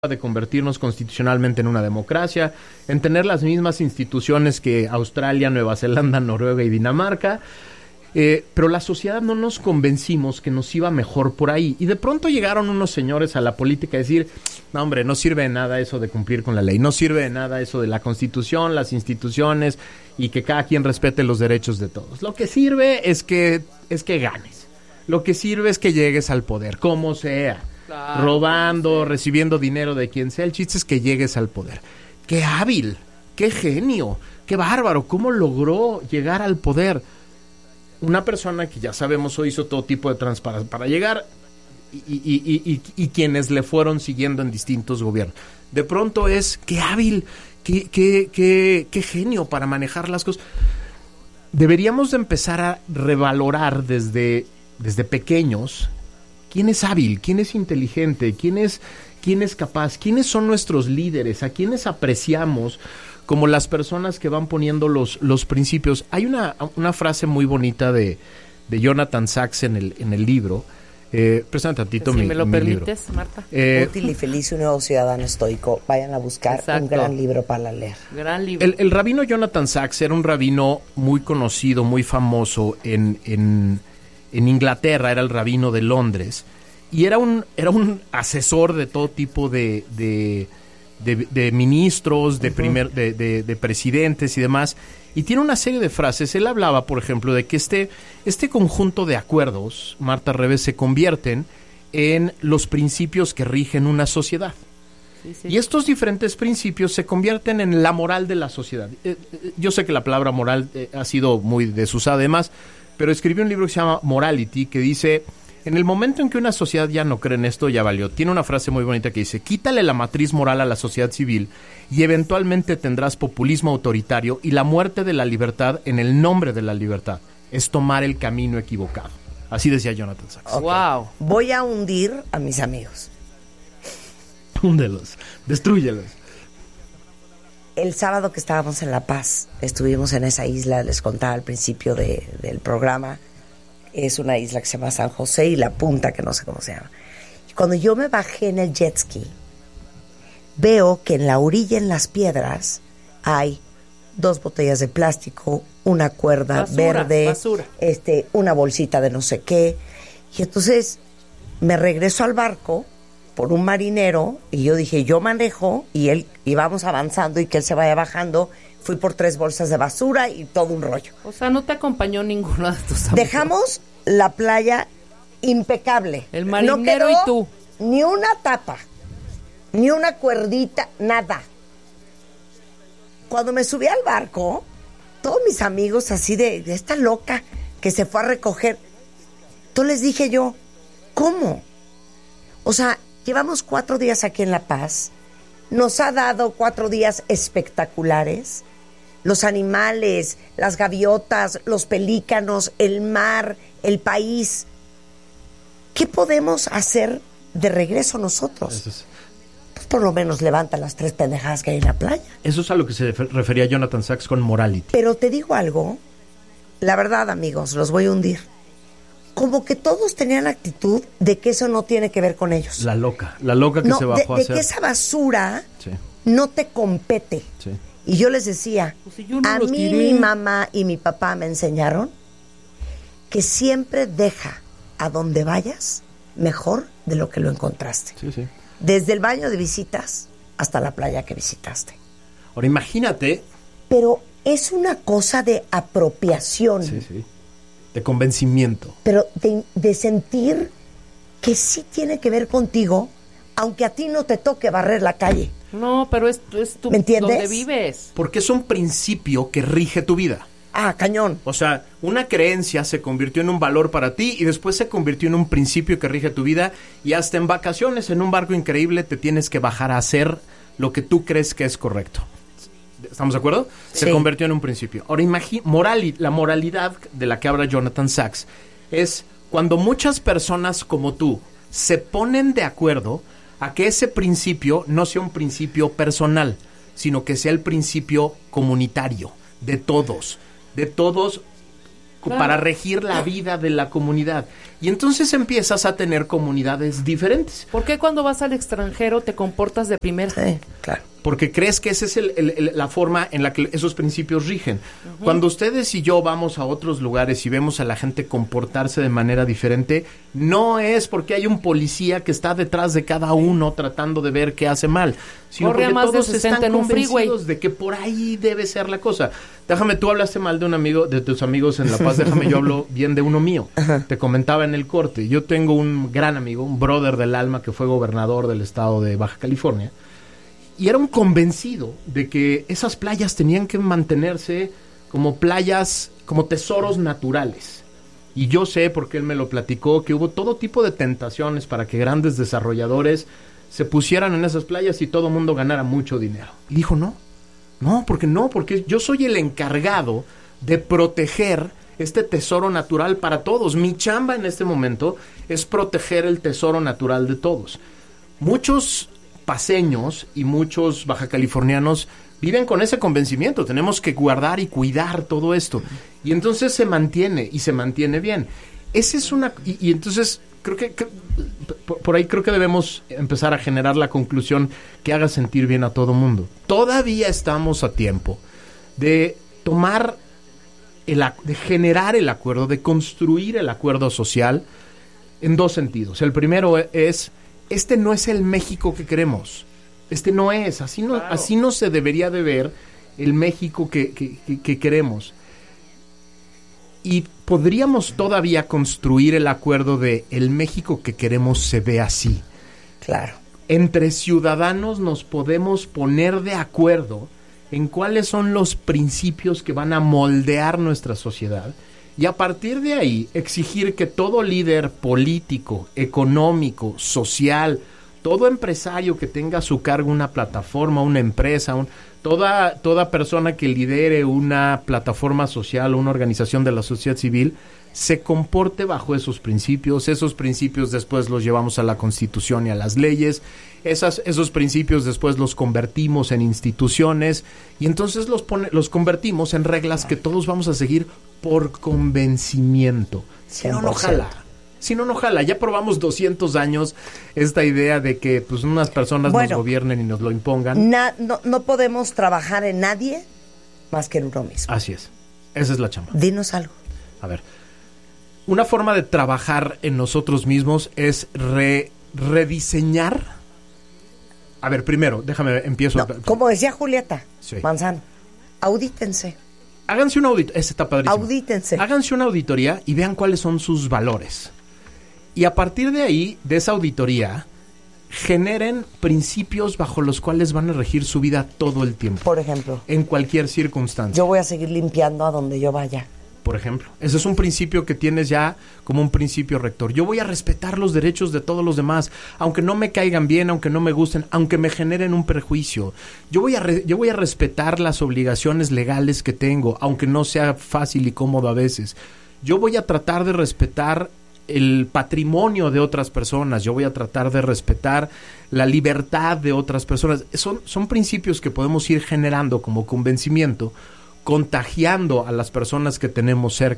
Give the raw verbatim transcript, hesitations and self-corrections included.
de convertirnos constitucionalmente en una democracia, en tener las mismas instituciones que Australia, Nueva Zelanda, Noruega y Dinamarca, eh, pero la sociedad no nos convencimos que nos iba mejor por ahí, y de pronto llegaron unos señores a la política a decir, no hombre, no sirve de nada eso de cumplir con la ley, no sirve de nada eso de la Constitución, las instituciones, y que cada quien respete los derechos de todos. Lo que sirve es que, es que ganes, lo que sirve es que llegues al poder, como sea. Claro, robando, sí. Recibiendo dinero de quien sea. El chiste es que llegues al poder. ¡Qué hábil! ¡Qué genio! ¡Qué bárbaro! ¿Cómo logró llegar al poder? Una persona que ya sabemos hoy hizo todo tipo de transparencia para llegar y, y, y, y, y quienes le fueron siguiendo en distintos gobiernos. De pronto es ¡qué hábil! ¡Qué, qué, qué, qué genio para manejar las cosas! Deberíamos de empezar a revalorar desde, desde pequeños quién es hábil, quién es inteligente, quién es, quién es capaz, quiénes son nuestros líderes, a quiénes apreciamos como las personas que van poniendo los, los principios. Hay una, una frase muy bonita de, de Jonathan Sacks en el, en el libro. Eh, préstame tantito si mi, me lo mi permites, libro. Marta. Eh, Útil y feliz, un nuevo ciudadano estoico. Vayan a buscar Exacto. un gran libro para leer. Gran libro. El, el rabino Jonathan Sacks era un rabino muy conocido, muy famoso en... en En Inglaterra, era el rabino de Londres, y era un, era un asesor de todo tipo de, de, de, de ministros, de, uh-huh. primer, de, de, de presidentes y demás, y tiene una serie de frases. Él hablaba, por ejemplo, de que este, este conjunto de acuerdos, Marta Revés, se convierten en los principios que rigen una sociedad. Sí, sí. Y estos diferentes principios se convierten en la moral de la sociedad. Eh, eh, yo sé que la palabra moral eh, ha sido muy desusada, además, pero escribió un libro que se llama Morality, que dice, en el momento en que una sociedad ya no cree en esto, ya valió. Tiene una frase muy bonita que dice, quítale la matriz moral a la sociedad civil y eventualmente tendrás populismo autoritario y la muerte de la libertad en el nombre de la libertad. Es tomar el camino equivocado. Así decía Jonathan Sacks. Okay. Wow. Voy a hundir a mis amigos. Húndelos, destrúyelos. El sábado que estábamos en La Paz, estuvimos en esa isla, les contaba al principio de, del programa, es una isla que se llama San José y La Punta, que no sé cómo se llama. Y cuando yo me bajé en el jet ski, veo que en la orilla, en las piedras, hay dos botellas de plástico, una cuerda basura, verde, basura. este, una bolsita de no sé qué. Y entonces me regreso al barco por un marinero, y yo dije, yo manejo, y él, y vamos avanzando, y que él se vaya bajando. Fui por tres bolsas de basura y todo un rollo. O sea, no te acompañó ninguno de tus amigos. Dejamos la playa impecable. El marinero no quedó y tú. Ni una tapa, ni una cuerdita, nada. Cuando me subí al barco, todos mis amigos así de, de esta loca que se fue a recoger. Entonces les dije yo, ¿cómo? O sea, llevamos cuatro días aquí en La Paz, nos ha dado cuatro días espectaculares, los animales, las gaviotas, los pelícanos, el mar, el país. ¿Qué podemos hacer de regreso nosotros? Eso es, pues por lo menos levanta las tres pendejadas que hay en la playa. eso es a lo que se refería Jonathan Sacks con morality. Pero te digo algo, la verdad, amigos, los voy a hundir. Como que todos tenían la actitud de que eso no tiene que ver con ellos. La loca, la loca que no, se bajó de, a hacer. de que esa basura Sí. no te compete. Sí. Y yo les decía, Pues si yo no a los mí tiré. mi mamá y mi papá me enseñaron que siempre deja a donde vayas mejor de lo que lo encontraste. Sí, sí. Desde el baño de visitas hasta la playa que visitaste. Ahora imagínate. Pero es una cosa de apropiación. Sí, sí. De convencimiento. Pero de, de sentir que sí tiene que ver contigo, aunque a ti no te toque barrer la calle. No, pero es, es tu, ¿Me entiendes? donde vives. Porque es un principio que rige tu vida. Ah, cañón. O sea, una creencia se convirtió en un valor para ti y después se convirtió en un principio que rige tu vida, y hasta en vacaciones en un barco increíble te tienes que bajar a hacer lo que tú crees que es correcto. ¿Estamos de acuerdo? Se Sí. convirtió en un principio. Ahora imagina, morali- la moralidad de la que habla Jonathan Sacks es cuando muchas personas como tú se ponen de acuerdo a que ese principio no sea un principio personal, sino que sea el principio comunitario, de todos, de todos claro. para regir la vida de la comunidad. Y entonces empiezas a tener comunidades diferentes. ¿Por qué cuando vas al extranjero te comportas de primera? Sí, claro. Porque crees que esa es el, el, el, la forma en la que esos principios rigen. Uh-huh. Cuando ustedes y yo vamos a otros lugares y vemos a la gente comportarse de manera diferente, no es porque hay un policía que está detrás de cada uno tratando de ver qué hace mal, sino Corre porque más todos de sesenta están en un freeway. convencidos de que por ahí debe ser la cosa. Déjame, tú hablaste mal de un amigo, de tus amigos en La Paz, déjame yo hablo bien de uno mío. Uh-huh. Te comentaba en el corte, yo tengo un gran amigo, un brother del alma que fue gobernador del estado de Baja California. Y era un convencido de que esas playas tenían que mantenerse como playas, como tesoros naturales. Y yo sé, porque él me lo platicó, que hubo todo tipo de tentaciones para que grandes desarrolladores se pusieran en esas playas y todo el mundo ganara mucho dinero. Y dijo, no, no, porque no, porque yo soy el encargado de proteger este tesoro natural para todos. Mi chamba en este momento es proteger el tesoro natural de todos. Muchos paseños y muchos bajacalifornianos viven con ese convencimiento. Tenemos que guardar y cuidar todo esto. Y entonces se mantiene, y se mantiene bien. Esa es una... Y, y entonces creo que, que... por ahí creo que debemos empezar a generar la conclusión que haga sentir bien a todo mundo. Todavía estamos a tiempo de tomar, el, de generar el acuerdo, de construir el acuerdo social en dos sentidos. El primero es... Este no es el México que queremos. Este no es. Así no, claro. así no se debería de ver el México que, que, que, que queremos. Y podríamos todavía construir el acuerdo de el México que queremos se ve así. Claro. Entre ciudadanos nos podemos poner de acuerdo en cuáles son los principios que van a moldear nuestra sociedad. Y a partir de ahí, exigir que todo líder político, económico, social, todo empresario que tenga a su cargo una plataforma, una empresa, un, toda, toda persona que lidere una plataforma social o una organización de la sociedad civil, se comporte bajo esos principios. Esos principios después los llevamos a la Constitución y a las leyes. Esas, esos principios después los convertimos en instituciones y entonces los, pone, los convertimos en reglas que todos vamos a seguir por convencimiento. Si no, no jala. Si no, no jala. Ya probamos doscientos años esta idea de que pues unas personas bueno, nos gobiernen y nos lo impongan. Na, no, no podemos trabajar en nadie más que en uno mismo. Así es. Esa es la chamba. Dinos algo. A ver. Una forma de trabajar en nosotros mismos es re, rediseñar. A ver, primero, déjame, empiezo. No, como decía Julieta sí. Manzano, audítense. Háganse una auditoría. Ese está padrísimo. Audítense. Háganse una auditoría y vean cuáles son sus valores. Y a partir de ahí, de esa auditoría, generen principios bajo los cuales van a regir su vida todo el tiempo. Por ejemplo. En cualquier circunstancia. Yo voy a seguir limpiando a donde yo vaya. Por ejemplo, ese es un principio que tienes ya como un principio rector. Yo voy a respetar los derechos de todos los demás, aunque no me caigan bien, aunque no me gusten, aunque me generen un perjuicio. Yo voy a re- yo voy a respetar las obligaciones legales que tengo, aunque no sea fácil y cómodo a veces. Yo voy a tratar de respetar el patrimonio de otras personas. Yo voy a tratar de respetar la libertad de otras personas. Son, son principios que podemos ir generando como convencimiento, contagiando a las personas que tenemos cerca